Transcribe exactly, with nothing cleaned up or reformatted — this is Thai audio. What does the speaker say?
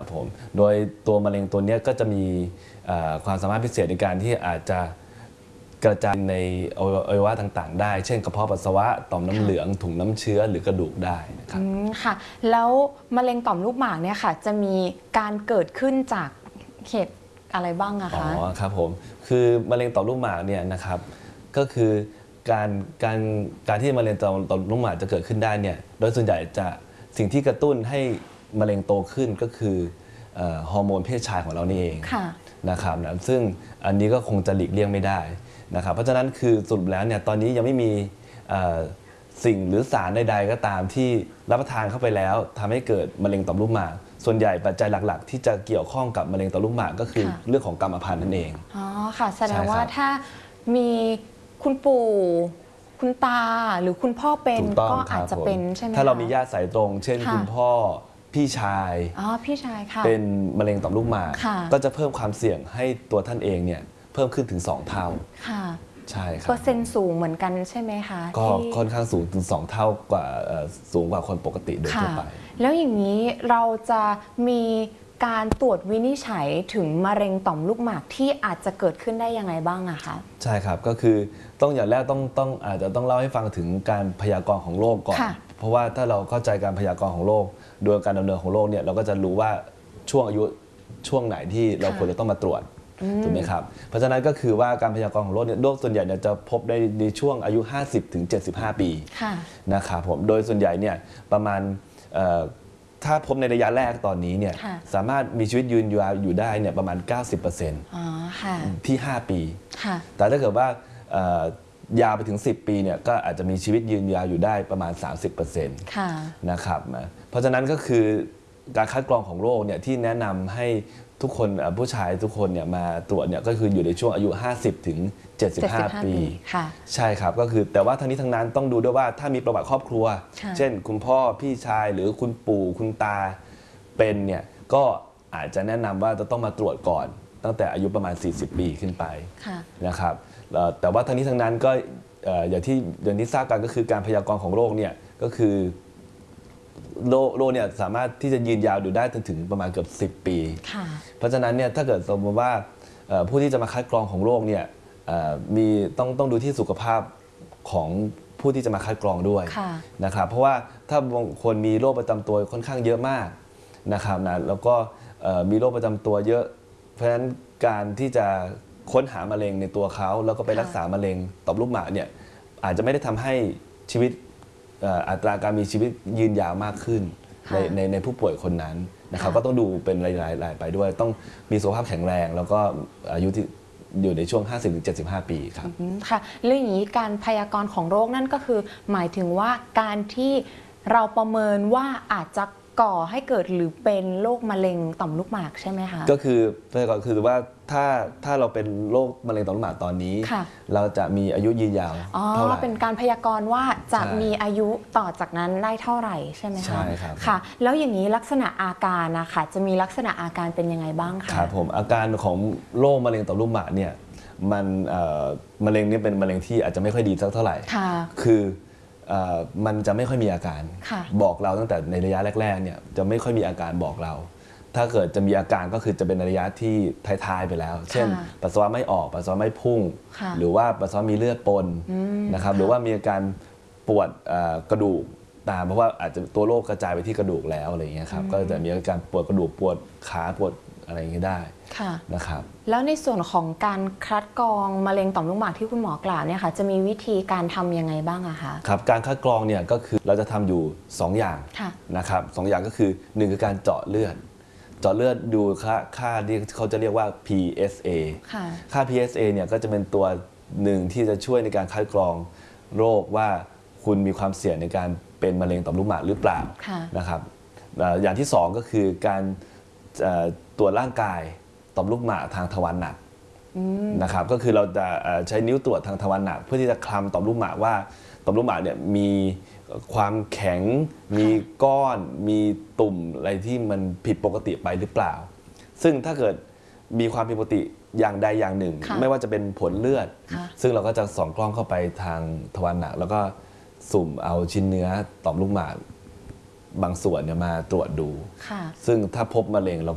ผมโดยตัวมะเร็งตัวนี้ก็จะมีความสามารถพิเศษในการที่อาจจะกระจายในอวัยวะต่างๆได้เช่นกระเพาะปัสสาวะต่อมน้ำเหลืองถุงน้ำเชื้อหรือกระดูกได้นะครับค่ะแล้วมะเร็งต่อมลูกหมากเนี่ยค่ะจะมีการเกิดขึ้นจากเหตุอะไรบ้างอะคะอ๋อครับผมคือมะเร็งต่อมลูกหมากเนี่ยนะครับก็คือการการการที่มะเร็งต่อมต่อมลูกหมากจะเกิดขึ้นได้เนี่ยโดยส่วนใหญ่จะสิ่งที่กระตุ้นให้มะเร็งโตขึ้นก็คือฮอร์โมนเพศชายของเรานี่เองนะครับนะซึ่งอันนี้ก็คงจะหลีกเลี่ยงไม่ได้นะครับเพราะฉะนั้นคือสรุปแล้วเนี่ยตอนนี้ยังไม่มีสิ่งหรือสารใดๆก็ตามที่รับประทานเข้าไปแล้วทำให้เกิดมะเร็งต่อมลูกหมากส่วนใหญ่ปัจจัยหลักๆที่จะเกี่ยวข้องกับมะเร็งต่อมลูกหมากก็คือเรื่องของกรรมพันธุ์นั่นเองอ๋อค่ะแสดงว่าถ้ามีคุณปู่คุณตาหรือคุณพ่อเป็นก็อาจจะเป็นใช่ไหมถ้าเรามีญาติสายตรงเช่นคุณพ่อพี่ชายอ๋อพี่ชายค่ะเป็นมะเร็งต่อมลูกหมากก็จะเพิ่มความเสี่ยงให้ตัวท่านเองเนี่ยเพิ่มขึ้นถึงสองเท่าค่ะใช่ครับเปอร์เซ็นต์สูงเหมือนกันใช่ไหมคะก็ค่อนข้างสูงถึงสองเท่ากว่าสูงกว่าคนปกติโดยทั่วไปแล้วอย่างนี้เราจะมีการตรวจวินิจฉัยถึงมะเร็งต่อมลูกหมากที่อาจจะเกิดขึ้นได้ยังไงบ้างอะคะใช่ครับก็คือต้องอย่างแรกต้องต้องอาจจะต้องเล่าให้ฟังถึงการพยากรณ์ของโรคก่อนเพราะว่าถ้าเราเข้าใจการพยากรณ์ของโรคโดยการดำเนินของโรคเนี่ยเราก็จะรู้ว่าช่วงอายุช่วงไหนที่เราควรจะต้องมาตรวจถูกไหมครับเพราะฉะนั้นก็คือว่าการพยากรณ์ของโรคเนี่ยโรคส่วนใหญ่จะพบได้ในช่วงอายุ ห้าสิบถึงเจ็ดสิบห้า ปีนะครับผมโดยส่วนใหญ่เนี่ยประมาณถ้าพบในระยะแรกตอนนี้เนี่ยสามารถมีชีวิตยืนยาวอยู่ได้เนี่ยประมาณ เก้าสิบเปอร์เซ็นต์ ที่ ห้า ปีแต่ถ้าเกิดว่ายาวไปถึงสิบปีเนี่ยก็อาจจะมีชีวิตยืนยาวอยู่ได้ประมาณ สามสิบเปอร์เซ็นต์ นะครับเพราะฉะนั้นก็คือการคัดกรองของโรคเนี่ยที่แนะนำให้ทุกคนผู้ชายทุกคนเนี่ยมาตรวจเนี่ยก็คืออยู่ในช่วงอายุ ห้าสิบถึงเจ็ดสิบห้า ปีใช่ครับก็คือแต่ว่าทั้งนี้ทั้งนั้นต้องดูด้วยว่าถ้ามีประวัติครอบครัวเช่นคุณพ่อพี่ชายหรือคุณปู่คุณตาเป็นเนี่ยก็อาจจะแนะนำว่าจะต้องมาตรวจก่อนตั้งแต่อายุประมาณสี่สิบปีขึ้นไปนะครับแต่ว่าทั้งนี้ทั้งนั้นก็อย่างที่อย่างที่ทราบกันก็คือการพยากรณ์ของโรคเนี่ยก็คือโรคโรคเนี่ยสามารถที่จะยืนยาวอยู่ได้จนถึงประมาณเกือบสิบปีเพราะฉะนั้นเนี่ยถ้าเกิดสมมติว่าผู้ที่จะมาคัดกรองของโรคเนี่ยมีต้องต้องดูที่สุขภาพของผู้ที่จะมาคัดกรองด้วยนะครับเพราะว่าถ้าบางคนมีโรคประจำตัวค่อนข้างเยอะมากนะครับนะแล้วก็มีโรคประจำตัวเยอะเพราะฉะนั้นการที่จะค้นหามะเร็งในตัวเขาแล้วก็ไปรักษามะเร็งต่อมลูกหมากเนี่ยอาจจะไม่ได้ทำให้ชีวิตอัตราการมีชีวิตยืนยาวมากขึ้นในในในผู้ป่วยคนนั้นนะครับก็ต้องดูเป็นรายๆไปด้วยต้องมีสุขภาพแข็งแรงแล้วก็อายุที่อยู่ในช่วง ห้าสิบถึงเจ็ดสิบห้า ปีครับค่ะเรื่องอย่างนี้การพยากรณ์ของโรคนั่นก็คือหมายถึงว่าการที่เราประเมินว่าอาจจะก่อให้เกิดหรือเป็นโรคมะเร็งต่อมลูกหมากใช่ไหมคะก็คือก็คือว่าถ้าถ้าเราเป็นโรคมะเร็งต่อมลูกหมากตอนนี้เราจะมีอายุยืนยาวเท่าไหร่เป็นการพยากรณ์ว่าจะมีอายุต่อจากนั้นได้เท่าไหร่ใช่ไหมคะใช่ครับค่ะแล้วอย่างนี้ลักษณะอาการนะคะจะมีลักษณะอาการเป็นยังไงบ้างคะครับผมอาการของโรคมะเร็งต่อมลูกหมากเนี่ยมันมะเร็งนี้เป็นมะเร็งที่อาจจะไม่ค่อยดีสักเท่าไหร่คือมันจะไม่ค่อยมีอาการบอกเราตั้งแต่ในระยะแรกๆเนี่ยจะไม่ค่อยมีอาการบอกเรา ถ้าเกิดจะมีอาการก็คือจะเป็นระยะที่ท้ายๆไปแล้วเช่นปัสสาวะไม่ออกปัสสาวะไม่พุ่งหรือว่าปัสสาวะมีเลือดปนนะครับหรือว่ามีอาการปวดกระดูกตามเพราะว่าอาจจะตัวโรคกระจายไปที่กระดูกแล้วอะไรอย่างเงี้ยครับก็จะมีอาการปวดกระดูกปวดขาปวดอะไรอย่างเงี้ยได้นะครับแล้วในส่วนของการคัดกรองมะเร็งต่อมลูกหมากที่คุณหมอกล่าวเนี่ยค่ะจะมีวิธีการทำยังไงบ้างอะคะครับการคัดกรองเนี่ยก็คือเราจะทำอยู่สองอย่างนะครับสองอย่างก็คือหนึ่งคือการเจาะเลือดเจาะเลือดดูค่าค่าที่เขาจะเรียกว่า พี เอส เอ ค่า พี เอส เอ เนี่ยก็จะเป็นตัวหนึ่งที่จะช่วยในการคัดกรองโรคว่าคุณมีความเสี่ยงในการเป็นมะเร็งต่อมลูกหมากหรือเปล่านะครับอย่างที่สองก็คือการตรวจร่างกายต่อมลูกหมากทางทวารหนักนะครับก็คือเราจะใช้นิ้วตรวจทางทวารหนักเพื่อที่จะคลำต่อมลูกหมากว่าต่อมลูกหมากเนี่ยมีความแข็งมีก้อนมีตุ่มอะไรที่มันผิดปกติไปหรือเปล่าซึ่งถ้าเกิดมีความผิดปกติอย่างใดอย่างหนึ่งไม่ว่าจะเป็นผลเลือดซึ่งเราก็จะส่องกล้องเข้าไปทางทวารหนักแล้วก็สุ่มเอาชิ้นเนื้อต่อมลูกหมากบางส่วนเนี่ยมาตรวจดูซึ่งถ้าพบมะเร็งเรา